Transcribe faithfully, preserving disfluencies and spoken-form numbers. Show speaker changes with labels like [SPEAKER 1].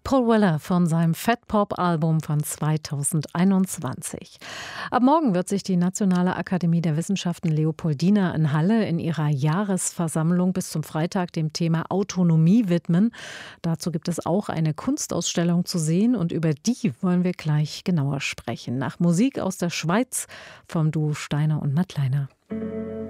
[SPEAKER 1] Paul Weller von seinem Fat Pop Album von zweitausendeinundzwanzig. Ab morgen wird sich die Nationale Akademie der Wissenschaften Leopoldina in Halle in ihrer Jahresversammlung bis zum Freitag dem Thema Autonomie widmen. Dazu gibt es auch eine Kunstausstellung zu sehen und über die wollen wir gleich genauer sprechen. Nach Musik aus der Schweiz vom Duo Steiner und Mattleiner.